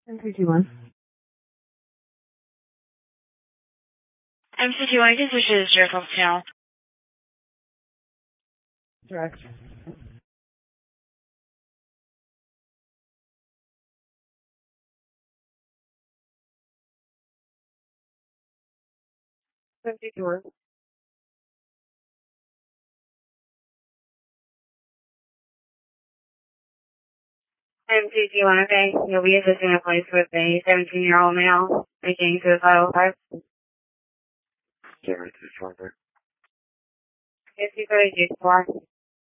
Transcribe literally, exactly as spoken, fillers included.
M two two one. M two two one, this is your channel. Direct. M two two one. M two two one, okay. You'll be assisting a place with a seventeen-year-old male making suicidal threats. Sorry, just wondering. If you could, four.